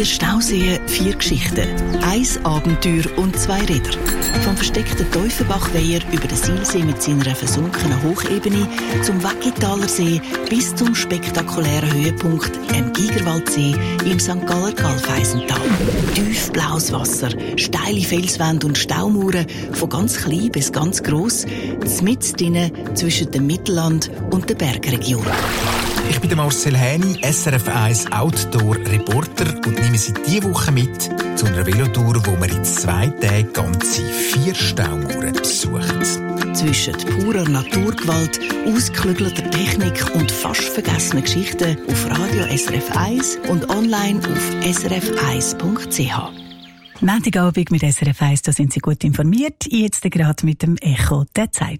4 Stauseen, 4 Geschichten. 1 Abenteuer und 2 Räder. Vom versteckten Teufelbachweiher über den Silsee mit seiner versunkenen Hochebene zum Waggitaler See bis zum spektakulären Höhepunkt im Gigerwaldsee im St. Galler Galfeisental. Tiefblaues Wasser, steile Felswände und Staumauern, von ganz klein bis ganz gross, mitten drinnen zwischen dem Mittelland und der Bergregion. Ich bin Marcel Häni, SRF 1 Outdoor-Reporter und nehme Sie diese Woche mit zu einer Velotour, wo man in 2 Tagen ganze 4 Staumauern besucht. Zwischen purer Naturgewalt, ausgeklügelter Technik und fast vergessenen Geschichten auf Radio SRF 1 und online auf srf1.ch. Montagabend mit SRF 1, da sind Sie gut informiert. Jetzt gerade mit dem Echo der Zeit.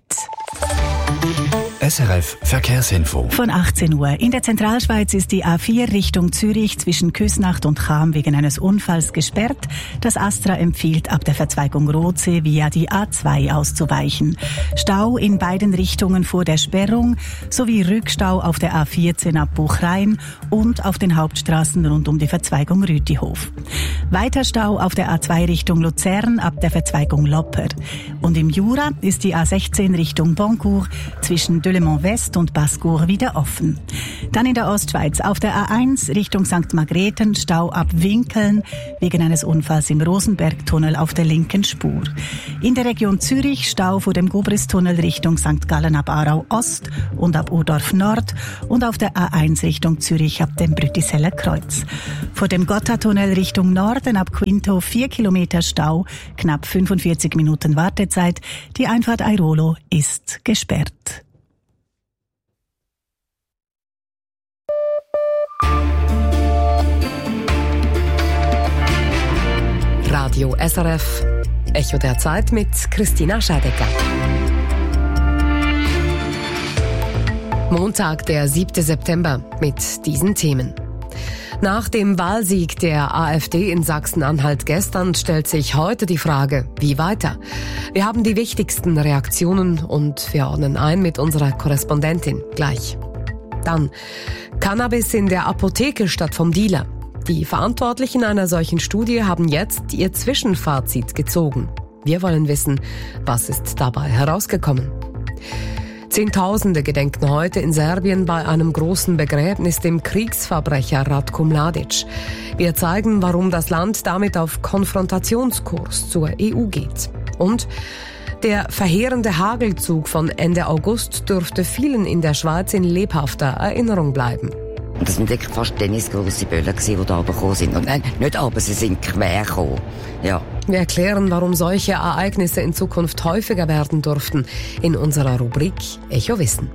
SRF Verkehrsinfo. Von 18 Uhr. In der Zentralschweiz ist die A4 Richtung Zürich zwischen Küsnacht und Cham wegen eines Unfalls gesperrt. Das ASTRA empfiehlt, ab der Verzweigung Rotsee via die A2 auszuweichen. Stau in beiden Richtungen vor der Sperrung sowie Rückstau auf der A14 ab Buchrain und auf den Hauptstraßen rund um die Verzweigung Rütihof. Weiter Stau auf der A2 Richtung Luzern ab der Verzweigung Lopper. Und im Jura ist die A16 Richtung Boncourt zwischen Delemont West und Basse-Cour wieder offen. Dann in der Ostschweiz auf der A1 Richtung St. Margrethen Stau ab Winkeln wegen eines Unfalls im Rosenbergtunnel auf der linken Spur. In der Region Zürich Stau vor dem Gubristunnel Richtung St. Gallen ab Aarau Ost und ab Urdorf Nord und auf der A1 Richtung Zürich ab dem Brütiseller Kreuz. Vor dem Gotthardtunnel Richtung Norden ab Quinto 4 Kilometer Stau, knapp 45 Minuten Wartezeit. Die Einfahrt Airolo ist gesperrt. Radio SRF, Echo der Zeit mit Christina Scheidecker. Montag, der 7. September, mit diesen Themen. Nach dem Wahlsieg der AfD in Sachsen-Anhalt gestern stellt sich heute die Frage, wie weiter? Wir haben die wichtigsten Reaktionen und wir ordnen ein mit unserer Korrespondentin gleich. Dann Cannabis in der Apotheke statt vom Dealer. Die Verantwortlichen einer solchen Studie haben jetzt ihr Zwischenfazit gezogen. Wir wollen wissen, was ist dabei herausgekommen. Zehntausende gedenken heute in Serbien bei einem großen Begräbnis dem Kriegsverbrecher Ratko Mladic. Wir zeigen, warum das Land damit auf Konfrontationskurs zur EU geht. Und der verheerende Hagelzug von Ende August dürfte vielen in der Schweiz in lebhafter Erinnerung bleiben. Und das waren wirklich fast tennisgrosse Böllen, die da runtergekommen sind. Und nein, nicht aber, sie sind quer gekommen. Ja. Wir erklären, warum solche Ereignisse in Zukunft häufiger werden dürften, in unserer Rubrik Echo Wissen.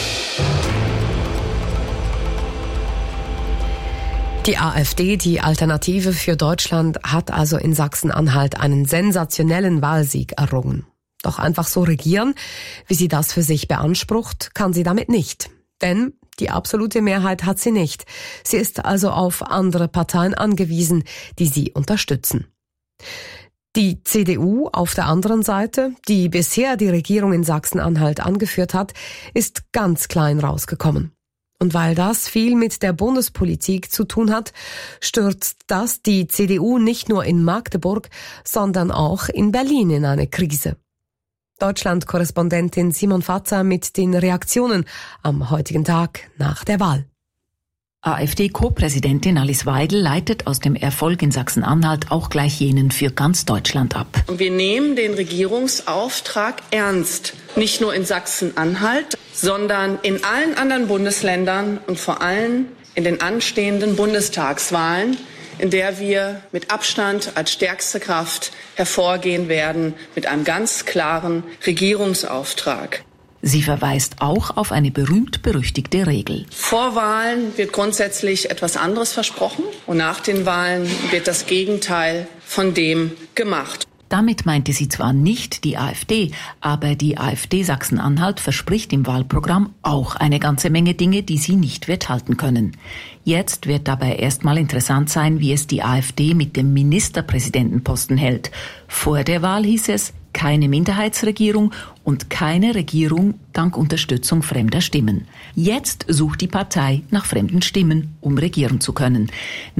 Die AfD, die Alternative für Deutschland, hat also in Sachsen-Anhalt einen sensationellen Wahlsieg errungen. Doch einfach so regieren, wie sie das für sich beansprucht, kann sie damit nicht. Denn die absolute Mehrheit hat sie nicht. Sie ist also auf andere Parteien angewiesen, die sie unterstützen. Die CDU auf der anderen Seite, die bisher die Regierung in Sachsen-Anhalt angeführt hat, ist ganz klein rausgekommen. Und weil das viel mit der Bundespolitik zu tun hat, stürzt das die CDU nicht nur in Magdeburg, sondern auch in Berlin in eine Krise. Deutschland-Korrespondentin Simon Fatzer mit den Reaktionen am heutigen Tag nach der Wahl. AfD-Co-Präsidentin Alice Weidel leitet aus dem Erfolg in Sachsen-Anhalt auch gleich jenen für ganz Deutschland ab. Wir nehmen den Regierungsauftrag ernst, nicht nur in Sachsen-Anhalt, sondern in allen anderen Bundesländern und vor allem in den anstehenden Bundestagswahlen, in der wir mit Abstand als stärkste Kraft hervorgehen werden mit einem ganz klaren Regierungsauftrag. Sie verweist auch auf eine berühmt-berüchtigte Regel. Vor Wahlen wird grundsätzlich etwas anderes versprochen und nach den Wahlen wird das Gegenteil von dem gemacht. Damit meinte sie zwar nicht die AfD, aber die AfD Sachsen-Anhalt verspricht im Wahlprogramm auch eine ganze Menge Dinge, die sie nicht wird halten können. Jetzt wird dabei erstmal interessant sein, wie es die AfD mit dem Ministerpräsidentenposten hält. Vor der Wahl hieß es, keine Minderheitsregierung und keine Regierung dank Unterstützung fremder Stimmen. Jetzt sucht die Partei nach fremden Stimmen, um regieren zu können.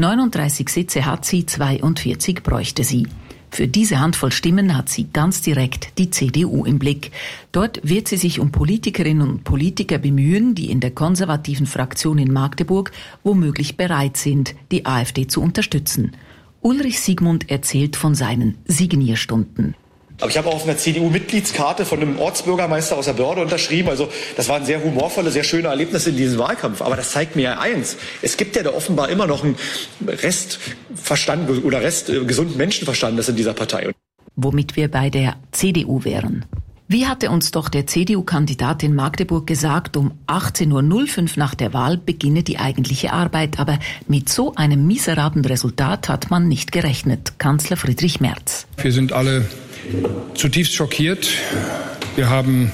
39 Sitze hat sie, 42 bräuchte sie. Für diese Handvoll Stimmen hat sie ganz direkt die CDU im Blick. Dort wird sie sich um Politikerinnen und Politiker bemühen, die in der konservativen Fraktion in Magdeburg womöglich bereit sind, die AfD zu unterstützen. Ulrich Siegmund erzählt von seinen Signierstunden. Aber ich habe auch auf einer CDU-Mitgliedskarte von einem Ortsbürgermeister aus der Börde unterschrieben. Also das waren sehr humorvolle, sehr schöne Erlebnisse in diesem Wahlkampf. Aber das zeigt mir ja eins. Es gibt ja da offenbar immer noch einen Restverstand oder gesunden Menschenverstand in dieser Partei. Womit wir bei der CDU wären. Wie hatte uns doch der CDU-Kandidat in Magdeburg gesagt, um 18.05 Uhr nach der Wahl beginne die eigentliche Arbeit. Aber mit so einem miserablen Resultat hat man nicht gerechnet. Kanzler Friedrich Merz. Wir sind alle zutiefst schockiert. Wir haben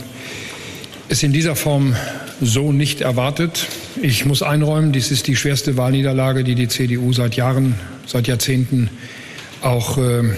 es in dieser Form so nicht erwartet. Ich muss einräumen, dies ist die schwerste Wahlniederlage, die die CDU seit Jahren, seit Jahrzehnten auch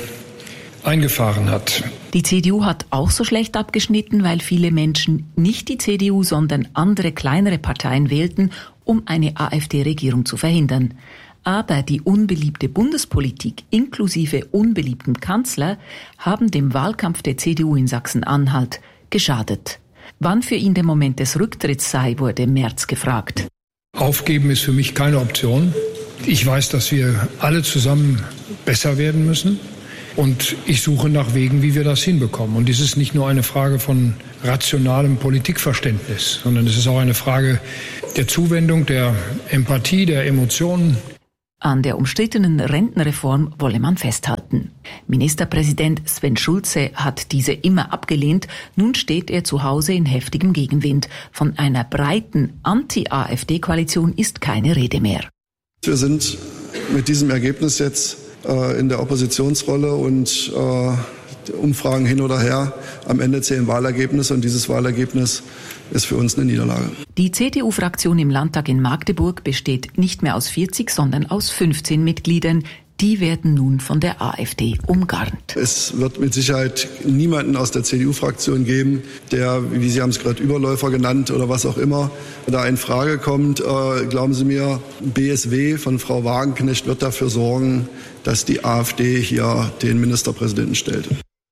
eingefahren hat. Die CDU hat auch so schlecht abgeschnitten, weil viele Menschen nicht die CDU, sondern andere kleinere Parteien wählten, um eine AfD-Regierung zu verhindern. Aber die unbeliebte Bundespolitik inklusive unbeliebtem Kanzler haben dem Wahlkampf der CDU in Sachsen-Anhalt geschadet. Wann für ihn der Moment des Rücktritts sei, wurde Merz gefragt. Aufgeben ist für mich keine Option. Ich weiß, dass wir alle zusammen besser werden müssen. Und ich suche nach Wegen, wie wir das hinbekommen. Und dies ist nicht nur eine Frage von rationalem Politikverständnis, sondern es ist auch eine Frage der Zuwendung, der Empathie, der Emotionen. An der umstrittenen Rentenreform wolle man festhalten. Ministerpräsident Sven Schulze hat diese immer abgelehnt. Nun steht er zu Hause in heftigem Gegenwind. Von einer breiten Anti-AfD-Koalition ist keine Rede mehr. Wir sind mit diesem Ergebnis jetzt in der Oppositionsrolle und Umfragen hin oder her. Am Ende zählen Wahlergebnisse und dieses Wahlergebnis ist für uns eine Niederlage. Die CDU-Fraktion im Landtag in Magdeburg besteht nicht mehr aus 40, sondern aus 15 Mitgliedern. Die werden nun von der AfD umgarnt. Es wird mit Sicherheit niemanden aus der CDU-Fraktion geben, der, wie Sie haben es gerade Überläufer genannt oder was auch immer, da in Frage kommt. Glauben Sie mir, BSW von Frau Wagenknecht wird dafür sorgen, dass die AfD hier den Ministerpräsidenten stellt.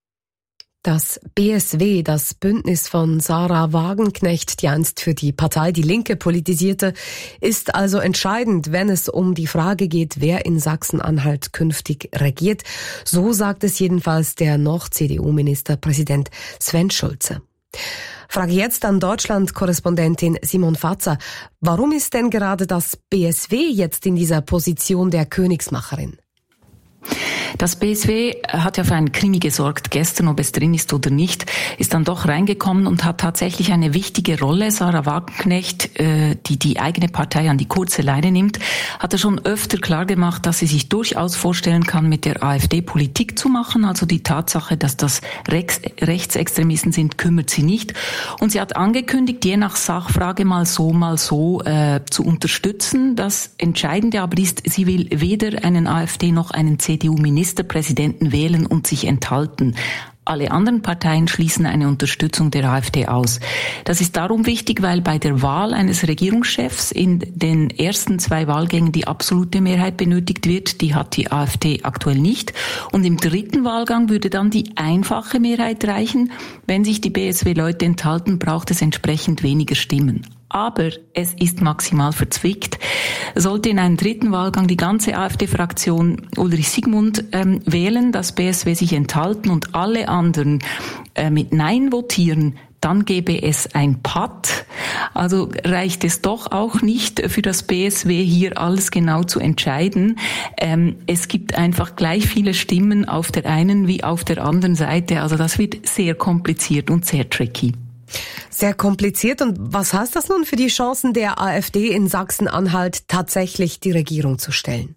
Das BSW, das Bündnis von Sarah Wagenknecht, die einst für die Partei Die Linke politisierte, ist also entscheidend, wenn es um die Frage geht, wer in Sachsen-Anhalt künftig regiert. So sagt es jedenfalls der noch CDU-Ministerpräsident Sven Schulze. Frage jetzt an Deutschland-Korrespondentin Simon Fatzer. Warum ist denn gerade das BSW jetzt in dieser Position der Königsmacherin? Das BSW hat ja für einen Krimi gesorgt gestern, ob es drin ist oder nicht, ist dann doch reingekommen und hat tatsächlich eine wichtige Rolle. Sarah Wagenknecht, die eigene Partei an die kurze Leine nimmt, hat schon öfter klargemacht, dass sie sich durchaus vorstellen kann, mit der AfD Politik zu machen. Also die Tatsache, dass das Rechtsextremisten sind, kümmert sie nicht. Und sie hat angekündigt, je nach Sachfrage mal so zu unterstützen. Das Entscheidende aber ist, sie will weder einen AfD noch einen CDU-Ministerpräsidenten wählen und sich enthalten. Alle anderen Parteien schließen eine Unterstützung der AfD aus. Das ist darum wichtig, weil bei der Wahl eines Regierungschefs in den ersten 2 Wahlgängen die absolute Mehrheit benötigt wird. Die hat die AfD aktuell nicht. Und im 3. Wahlgang würde dann die einfache Mehrheit reichen. Wenn sich die BSW-Leute enthalten, braucht es entsprechend weniger Stimmen. Aber es ist maximal verzwickt. Sollte in einem 3. Wahlgang die ganze AfD-Fraktion Ulrich Siegmund wählen, das BSW sich enthalten und alle anderen mit Nein votieren, dann gäbe es ein Patt. Also reicht es doch auch nicht für das BSW, hier alles genau zu entscheiden. Es gibt einfach gleich viele Stimmen auf der einen wie auf der anderen Seite. Also das wird sehr kompliziert und sehr tricky. Sehr kompliziert. Und was heißt das nun für die Chancen der AfD in Sachsen-Anhalt, tatsächlich die Regierung zu stellen?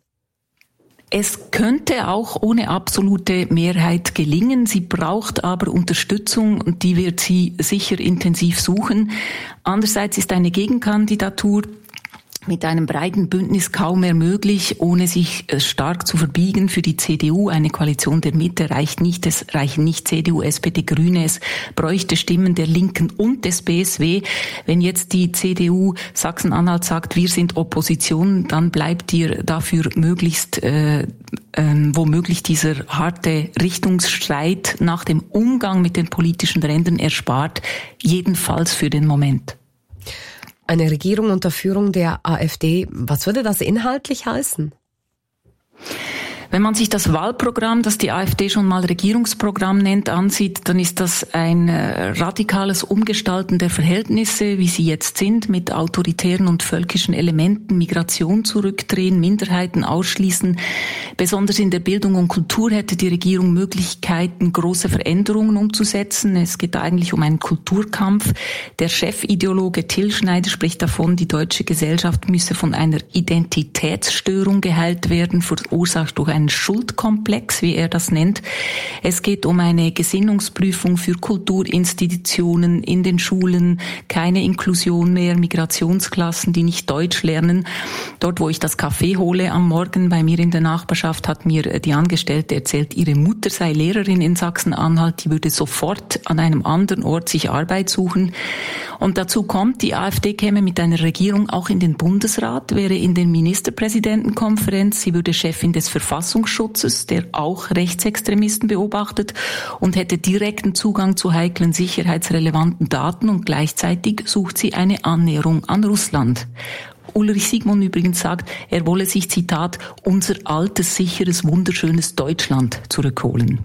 Es könnte auch ohne absolute Mehrheit gelingen. Sie braucht aber Unterstützung und die wird sie sicher intensiv suchen. Andererseits ist eine Gegenkandidatur mit einem breiten Bündnis kaum mehr möglich, ohne sich stark zu verbiegen. Für die CDU eine Koalition der Mitte reicht nicht. Es reichen nicht CDU, SPD, Grüne. Es bräuchte Stimmen der Linken und des BSW. Wenn jetzt die CDU Sachsen-Anhalt sagt, wir sind Opposition, dann bleibt ihr dafür möglichst womöglich dieser harte Richtungsstreit nach dem Umgang mit den politischen Rändern erspart, jedenfalls für den Moment. Eine Regierung unter Führung der AfD, was würde das inhaltlich heißen? Wenn man sich das Wahlprogramm, das die AfD schon mal Regierungsprogramm nennt, ansieht, dann ist das ein radikales Umgestalten der Verhältnisse, wie sie jetzt sind, mit autoritären und völkischen Elementen, Migration zurückdrehen, Minderheiten ausschließen. Besonders in der Bildung und Kultur hätte die Regierung Möglichkeiten, große Veränderungen umzusetzen. Es geht eigentlich um einen Kulturkampf. Der Chefideologe Till Schneider spricht davon, die deutsche Gesellschaft müsse von einer Identitätsstörung geheilt werden, verursacht durch einen Schuldkomplex, wie er das nennt. Es geht um eine Gesinnungsprüfung für Kulturinstitutionen in den Schulen, keine Inklusion mehr, Migrationsklassen, die nicht Deutsch lernen. Dort, wo ich das Kaffee hole am Morgen bei mir in der Nachbarschaft, hat mir die Angestellte erzählt, ihre Mutter sei Lehrerin in Sachsen-Anhalt, die würde sofort an einem anderen Ort sich Arbeit suchen. Und dazu kommt, die AfD käme mit einer Regierung auch in den Bundesrat, wäre in der Ministerpräsidentenkonferenz, sie würde Chefin des Verfassungsschutzes, der auch Rechtsextremisten beobachtet, und hätte direkten Zugang zu heiklen sicherheitsrelevanten Daten, und gleichzeitig sucht sie eine Annäherung an Russland. Ulrich Siegmund übrigens sagt, er wolle sich, Zitat, unser altes, sicheres, wunderschönes Deutschland zurückholen.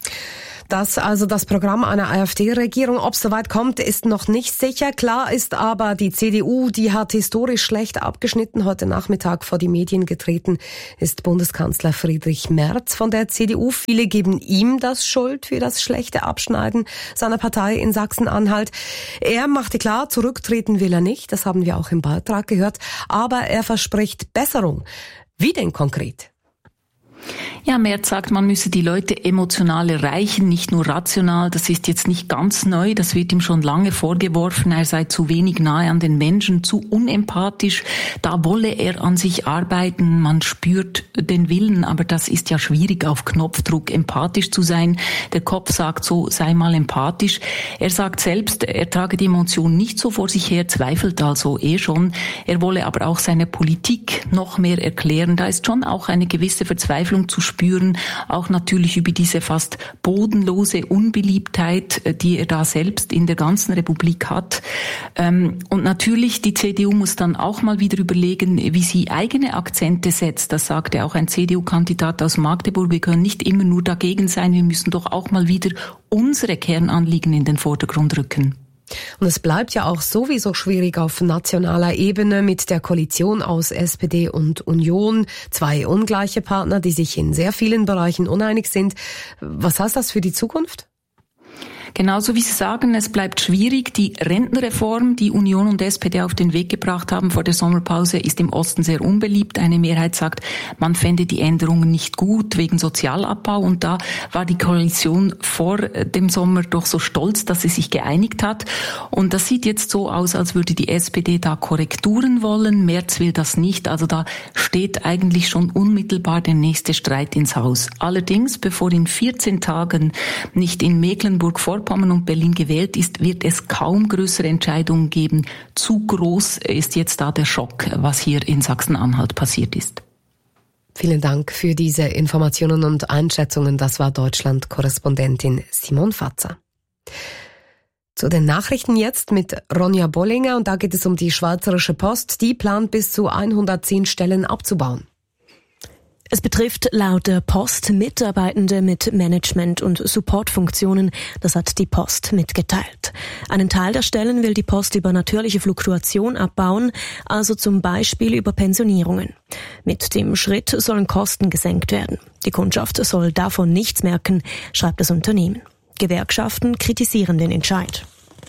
Das also das Programm einer AfD-Regierung. Ob es soweit kommt, ist noch nicht sicher. Klar ist aber, die CDU, die hat historisch schlecht abgeschnitten. Heute Nachmittag vor die Medien getreten ist Bundeskanzler Friedrich Merz von der CDU. Viele geben ihm das Schuld für das schlechte Abschneiden seiner Partei in Sachsen-Anhalt. Er machte klar, zurücktreten will er nicht. Das haben wir auch im Beitrag gehört. Aber er verspricht Besserung. Wie denn konkret? Ja, Merz sagt, man müsse die Leute emotional erreichen, nicht nur rational. Das ist jetzt nicht ganz neu, das wird ihm schon lange vorgeworfen. Er sei zu wenig nahe an den Menschen, zu unempathisch. Da wolle er an sich arbeiten. Man spürt den Willen, aber das ist ja schwierig, auf Knopfdruck empathisch zu sein. Der Kopf sagt so, sei mal empathisch. Er sagt selbst, er trage die Emotion nicht so vor sich her, zweifelt also schon. Er wolle aber auch seine Politik noch mehr erklären. Da ist schon auch eine gewisse Verzweiflung zu spüren, auch natürlich über diese fast bodenlose Unbeliebtheit, die er da selbst in der ganzen Republik hat. Und natürlich, die CDU muss dann auch mal wieder überlegen, wie sie eigene Akzente setzt. Das sagte auch ein CDU-Kandidat aus Magdeburg. Wir können nicht immer nur dagegen sein, wir müssen doch auch mal wieder unsere Kernanliegen in den Vordergrund rücken. Und es bleibt ja auch sowieso schwierig auf nationaler Ebene mit der Koalition aus SPD und Union. Zwei ungleiche Partner, die sich in sehr vielen Bereichen uneinig sind. Was heißt das für die Zukunft? Genauso wie Sie sagen, es bleibt schwierig. Die Rentenreform, die Union und SPD auf den Weg gebracht haben vor der Sommerpause, ist im Osten sehr unbeliebt. Eine Mehrheit sagt, man fände die Änderungen nicht gut wegen Sozialabbau. Und da war die Koalition vor dem Sommer doch so stolz, dass sie sich geeinigt hat. Und das sieht jetzt so aus, als würde die SPD da Korrekturen wollen. Merz will das nicht. Also da steht eigentlich schon unmittelbar der nächste Streit ins Haus. Allerdings, bevor in 14 Tagen nicht in Mecklenburg-Vorpommern und Berlin gewählt ist, wird es kaum größere Entscheidungen geben. Zu groß ist jetzt da der Schock, was hier in Sachsen-Anhalt passiert ist. Vielen Dank für diese Informationen und Einschätzungen. Das war Deutschland-Korrespondentin Simon Fatzer. Zu den Nachrichten jetzt mit Ronja Bollinger, und da geht es um die Schweizerische Post. Die plant bis zu 110 Stellen abzubauen. Es betrifft laut der Post Mitarbeitende mit Management- und Supportfunktionen. Das hat die Post mitgeteilt. Einen Teil der Stellen will die Post über natürliche Fluktuation abbauen, also zum Beispiel über Pensionierungen. Mit dem Schritt sollen Kosten gesenkt werden. Die Kundschaft soll davon nichts merken, schreibt das Unternehmen. Gewerkschaften kritisieren den Entscheid.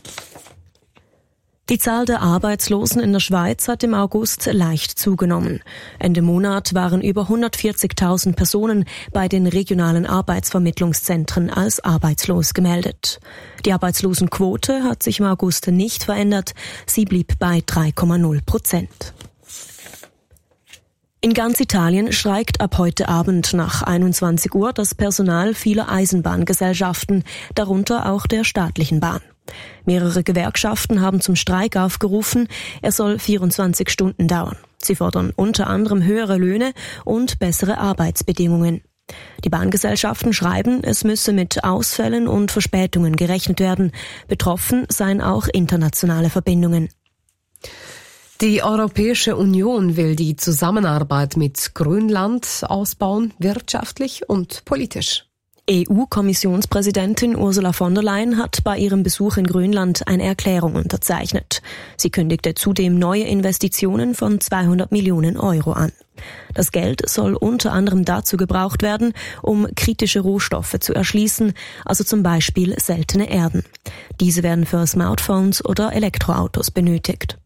Die Zahl der Arbeitslosen in der Schweiz hat im August leicht zugenommen. Ende Monat waren über 140.000 Personen bei den regionalen Arbeitsvermittlungszentren als arbeitslos gemeldet. Die Arbeitslosenquote hat sich im August nicht verändert. Sie blieb bei 3,0%. In ganz Italien streikt ab heute Abend nach 21 Uhr das Personal vieler Eisenbahngesellschaften, darunter auch der staatlichen Bahn. Mehrere Gewerkschaften haben zum Streik aufgerufen. Er soll 24 Stunden dauern. Sie fordern unter anderem höhere Löhne und bessere Arbeitsbedingungen. Die Bahngesellschaften schreiben, es müsse mit Ausfällen und Verspätungen gerechnet werden. Betroffen seien auch internationale Verbindungen. Die Europäische Union will die Zusammenarbeit mit Grönland ausbauen, wirtschaftlich und politisch. EU-Kommissionspräsidentin Ursula von der Leyen hat bei ihrem Besuch in Grönland eine Erklärung unterzeichnet. Sie kündigte zudem neue Investitionen von 200 Millionen Euro an. Das Geld soll unter anderem dazu gebraucht werden, um kritische Rohstoffe zu erschließen, also zum Beispiel seltene Erden. Diese werden für Smartphones oder Elektroautos benötigt.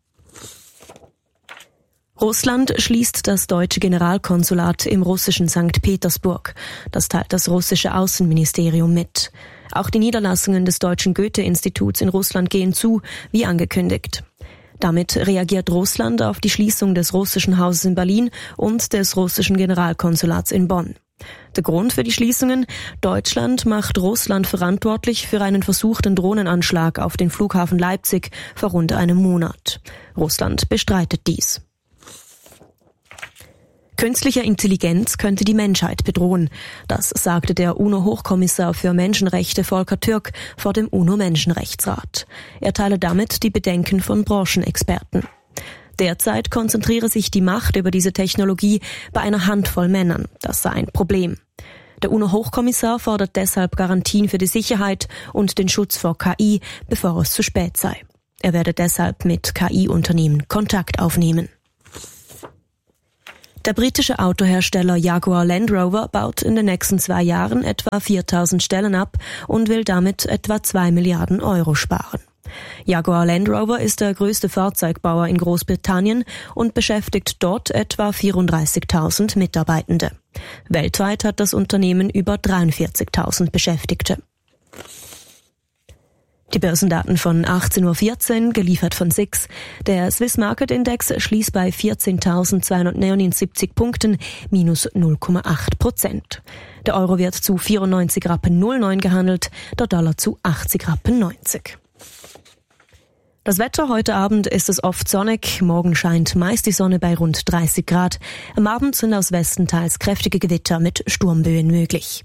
Russland schließt das deutsche Generalkonsulat im russischen St. Petersburg. Das teilt das russische Außenministerium mit. Auch die Niederlassungen des Deutschen Goethe-Instituts in Russland gehen zu, wie angekündigt. Damit reagiert Russland auf die Schließung des russischen Hauses in Berlin und des russischen Generalkonsulats in Bonn. Der Grund für die Schließungen? Deutschland macht Russland verantwortlich für einen versuchten Drohnenanschlag auf den Flughafen Leipzig vor rund einem Monat. Russland bestreitet dies. Künstliche Intelligenz könnte die Menschheit bedrohen. Das sagte der UNO-Hochkommissar für Menschenrechte Volker Türk vor dem UNO-Menschenrechtsrat. Er teile damit die Bedenken von Branchenexperten. Derzeit konzentriere sich die Macht über diese Technologie bei einer Handvoll Männern. Das sei ein Problem. Der UNO-Hochkommissar fordert deshalb Garantien für die Sicherheit und den Schutz vor KI, bevor es zu spät sei. Er werde deshalb mit KI-Unternehmen Kontakt aufnehmen. Der britische Autohersteller Jaguar Land Rover baut in den nächsten 2 Jahren etwa 4.000 Stellen ab und will damit etwa 2 Milliarden Euro sparen. Jaguar Land Rover ist der größte Fahrzeugbauer in Großbritannien und beschäftigt dort etwa 34.000 Mitarbeitende. Weltweit hat das Unternehmen über 43.000 Beschäftigte. Die Börsendaten von 18.14 Uhr, geliefert von SIX. Der Swiss Market Index schließt bei 14.279 Punkten, minus 0,8%. Der Euro wird zu 94,09 Rappen gehandelt, der Dollar zu 80,90 Rappen. Das Wetter: heute Abend ist es oft sonnig, morgen scheint meist die Sonne bei rund 30 Grad. Am Abend sind aus Westen teils kräftige Gewitter mit Sturmböen möglich.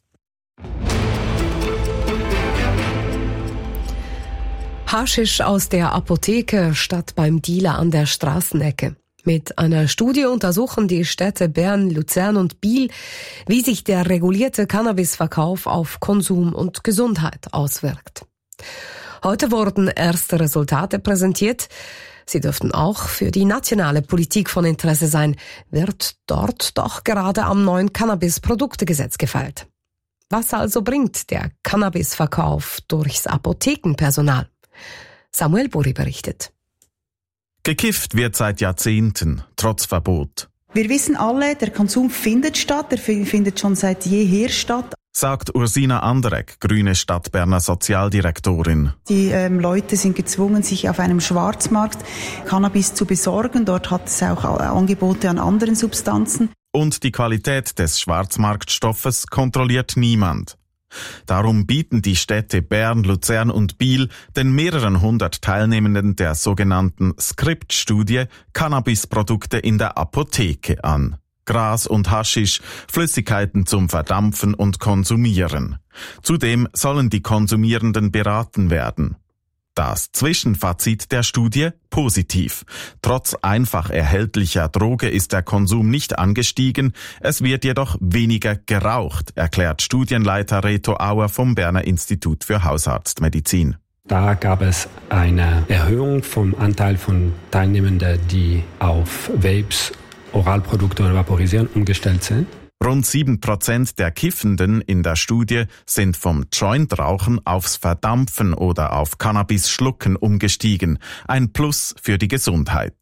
Haschisch aus der Apotheke statt beim Dealer an der Straßenecke. Mit einer Studie untersuchen die Städte Bern, Luzern und Biel, wie sich der regulierte Cannabisverkauf auf Konsum und Gesundheit auswirkt. Heute wurden erste Resultate präsentiert. Sie dürften auch für die nationale Politik von Interesse sein. Wird dort doch gerade am neuen Cannabis-Produktegesetz gefeilt. Was also bringt der Cannabisverkauf durchs Apothekenpersonal? Samuel Buri berichtet. Gekifft wird seit Jahrzehnten, trotz Verbot. Wir wissen alle, der Konsum findet statt, der findet schon seit jeher statt. Sagt Ursina Anderegg, grüne Stadtberner Sozialdirektorin. Die Leute sind gezwungen, sich auf einem Schwarzmarkt Cannabis zu besorgen. Dort hat es auch Angebote an anderen Substanzen. Und die Qualität des Schwarzmarktstoffes kontrolliert niemand. Darum bieten die Städte Bern, Luzern und Biel den mehreren hundert Teilnehmenden der sogenannten Skript-Studie Cannabisprodukte in der Apotheke an. Gras und Haschisch, Flüssigkeiten zum Verdampfen und Konsumieren. Zudem sollen die Konsumierenden beraten werden. Das Zwischenfazit der Studie: positiv. Trotz einfach erhältlicher Droge ist der Konsum nicht angestiegen, es wird jedoch weniger geraucht, erklärt Studienleiter Reto Auer vom Berner Institut für Hausarztmedizin. Da gab es eine Erhöhung vom Anteil von Teilnehmenden, die auf Vapes, Oralprodukte oder Vaporisieren umgestellt sind. Rund 7% der Kiffenden in der Studie sind vom Jointrauchen aufs Verdampfen oder auf Cannabis-Schlucken umgestiegen. Ein Plus für die Gesundheit.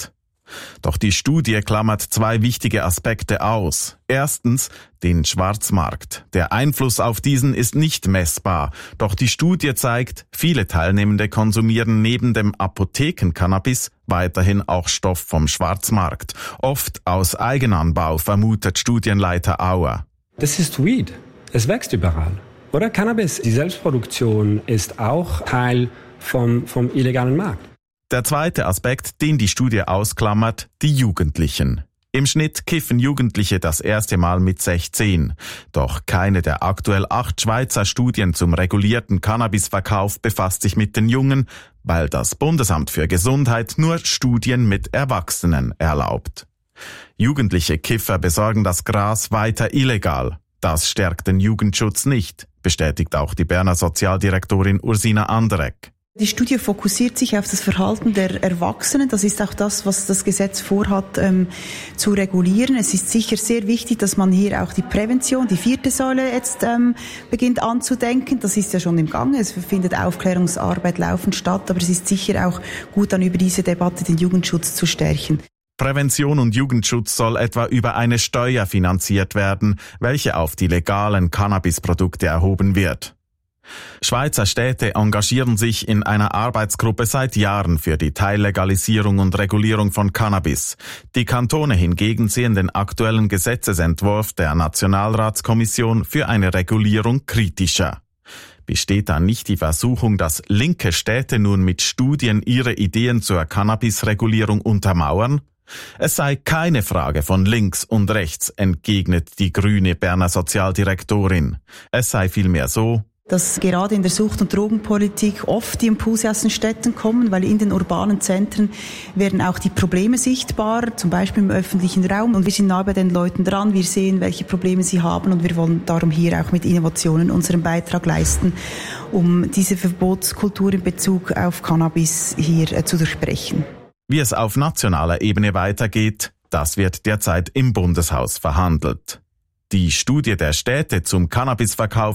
Doch die Studie klammert 2 wichtige Aspekte aus. Erstens den Schwarzmarkt. Der Einfluss auf diesen ist nicht messbar. Doch die Studie zeigt, viele Teilnehmende konsumieren neben dem Apothekencannabis weiterhin auch Stoff vom Schwarzmarkt. Oft aus Eigenanbau, vermutet Studienleiter Auer. Das ist Weed. Es wächst überall. Oder Cannabis, die Selbstproduktion ist auch Teil vom illegalen Markt. Der zweite Aspekt, den die Studie ausklammert, die Jugendlichen. Im Schnitt kiffen Jugendliche das erste Mal mit 16. Doch keine der aktuell 8 Schweizer Studien zum regulierten Cannabisverkauf befasst sich mit den Jungen, weil das Bundesamt für Gesundheit nur Studien mit Erwachsenen erlaubt. Jugendliche Kiffer besorgen das Gras weiter illegal. Das stärkt den Jugendschutz nicht, bestätigt auch die Berner Sozialdirektorin Ursina Anderegg. Die Studie fokussiert sich auf das Verhalten der Erwachsenen. Das ist auch das, was das Gesetz vorhat, zu regulieren. Es ist sicher sehr wichtig, dass man hier auch die Prävention, die 4. Säule jetzt beginnt anzudenken. Das ist ja schon im Gange. Es findet Aufklärungsarbeit laufend statt. Aber es ist sicher auch gut, dann über diese Debatte den Jugendschutz zu stärken. Prävention und Jugendschutz soll etwa über eine Steuer finanziert werden, welche auf die legalen Cannabisprodukte erhoben wird. Schweizer Städte engagieren sich in einer Arbeitsgruppe seit Jahren für die Teillegalisierung und Regulierung von Cannabis. Die Kantone hingegen sehen den aktuellen Gesetzesentwurf der Nationalratskommission für eine Regulierung kritischer. Besteht da nicht die Versuchung, dass linke Städte nun mit Studien ihre Ideen zur Cannabisregulierung untermauern? Es sei keine Frage von links und rechts, entgegnet die grüne Berner Sozialdirektorin. Es sei vielmehr so, dass gerade in der Sucht- und Drogenpolitik oft die Impulse aus den Städten kommen, weil in den urbanen Zentren werden auch die Probleme sichtbar, zum Beispiel im öffentlichen Raum. Und wir sind nah bei den Leuten dran, wir sehen, welche Probleme sie haben und wir wollen darum hier auch mit Innovationen unseren Beitrag leisten, um diese Verbotskultur in Bezug auf Cannabis hier zu durchbrechen. Wie es auf nationaler Ebene weitergeht, das wird derzeit im Bundeshaus verhandelt. Die Studie der Städte zum Cannabisverkauf